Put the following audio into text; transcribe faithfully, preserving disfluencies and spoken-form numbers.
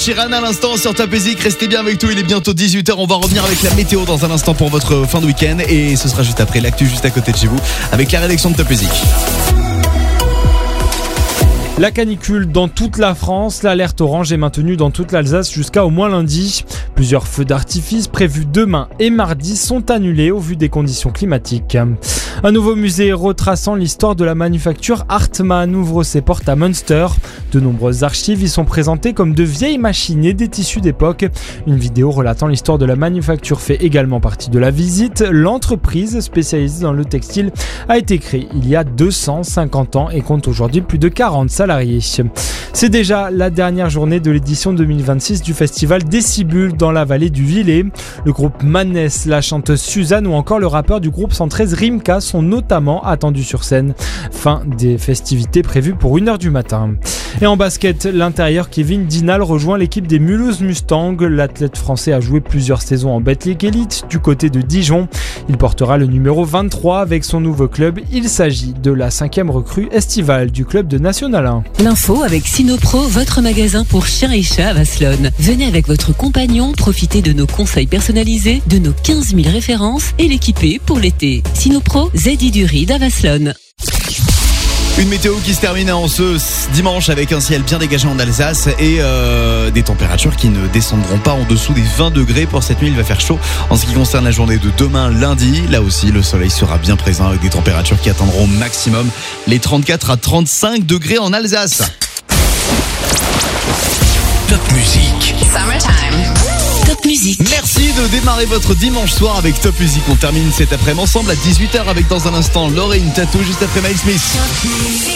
Sheeran à l'instant sur Top Music. Restez bien avec nous, il est bientôt dix-huit heures. On va revenir avec la météo dans un instant pour votre fin de week-end. Et ce sera juste après l'actu, juste à côté de chez vous, avec la rédaction de Top Music. La canicule dans toute la France, l'alerte orange est maintenue dans toute l'Alsace jusqu'à au moins lundi. Plusieurs feux d'artifice prévus demain et mardi sont annulés au vu des conditions climatiques. Un nouveau musée retraçant l'histoire de la manufacture Hartmann ouvre ses portes à Münster. De nombreuses archives y sont présentées comme de vieilles machines et des tissus d'époque. Une vidéo relatant l'histoire de la manufacture fait également partie de la visite. L'entreprise spécialisée dans le textile a été créée il y a deux cent cinquante ans et compte aujourd'hui plus de quarante salariés. C'est déjà la dernière journée de l'édition deux mille vingt-six du festival Décibule dans la vallée du Villet. Le groupe Maness, la chanteuse Suzanne ou encore le rappeur du groupe cent treize Rimka sont notamment attendus sur scène. Fin des festivités prévues pour une heure du matin. Et en basket, l'intérieur Kevin Dinal rejoint l'équipe des Mulhouse Mustangs. L'athlète français a joué plusieurs saisons en Betclic Elite du côté de Dijon. Il portera le numéro vingt-trois avec son nouveau club. Il s'agit de la cinquième recrue estivale du club de National un. L'info avec Sinopro, votre magasin pour chiens et chats à Vasselonne. Venez avec votre compagnon, profitez de nos conseils personnalisés, de nos quinze mille références et l'équiper pour l'été. Sinopro, Z I du Ride à Vasselonne. Une météo qui se termine en ce dimanche avec un ciel bien dégagé en Alsace et euh, des températures qui ne descendront pas en dessous des vingt degrés. Pour cette nuit, il va faire chaud. En ce qui concerne la journée de demain lundi, là aussi le soleil sera bien présent avec des températures qui atteindront au maximum les trente-quatre à trente-cinq degrés en Alsace. Top Music. Summertime. Top Music. Merci de démarrer votre dimanche soir avec Top Music. On termine cet après-midi ensemble à dix-huit heures avec dans un instant Lorraine Tattoo juste après Miles Smith.